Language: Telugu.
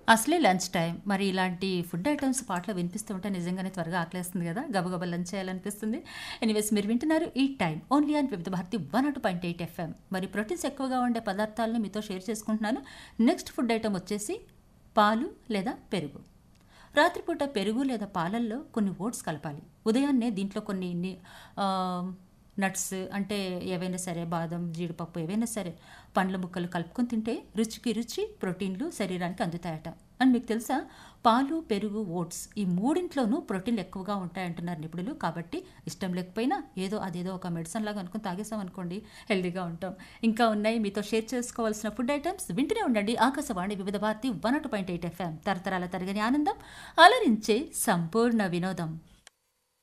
అసలే లంచ్ టైం. మరి ఇలాంటి ఫుడ్ ఐటెమ్స్ పాటలు వినిపిస్తూ ఉంటే నిజంగానే త్వరగా ఆకలేస్తుంది కదా! గబగబా లంచ్ చేయాలనిపిస్తుంది. ఎనీవేస్ మీరు వింటున్నారు ఈ టైం ఓన్లీ ఆన్ వివిధ భారతి 102.8 ఎఫ్ఎం. మరి ప్రోటీన్స్ ఎక్కువగా ఉండే పదార్థాలను మీతో షేర్ చేసుకుంటున్నాను. నెక్స్ట్ ఫుడ్ ఐటెమ్ వచ్చేసి పాలు లేదా పెరుగు. రాత్రిపూట పెరుగు లేదా పాలల్లో కొన్ని ఓట్స్ కలపాలి. ఉదయాన్నే దీంట్లో కొన్ని నట్స్ అంటే ఏవైనా సరే బాదం, జీడిపప్పు ఏవైనా సరే పండ్ల ముక్కలు కలుపుకొని తింటే రుచికి రుచి, ప్రోటీన్లు శరీరానికి అందుతాయట. అండ్ మీకు తెలుసా, పాలు, పెరుగు, ఓట్స్ ఈ మూడింట్లోనూ ప్రోటీన్లు ఎక్కువగా ఉంటాయంటున్నారు నిపుణులు. కాబట్టి ఇష్టం లేకపోయినా అదేదో ఒక మెడిసిన్ లాగా అనుకుని తాగేసాం అనుకోండి, హెల్దీగా ఉంటాం. ఇంకా ఉన్నాయి మీతో షేర్ చేసుకోవాల్సిన ఫుడ్ ఐటమ్స్. వింటూనే ఉండండి ఆకాశవాణి వివిధ భారతి 102.8 ఎఫ్ఎం. తరతరాల తరగని ఆనందం, అలరించే సంపూర్ణ వినోదం.